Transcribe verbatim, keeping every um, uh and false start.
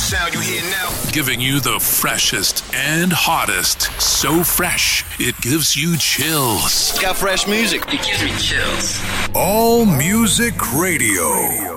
sound you hear now. Giving you the freshest and hottest. So fresh, it gives you chills. Got fresh music. It gives me chills. All Music Radio.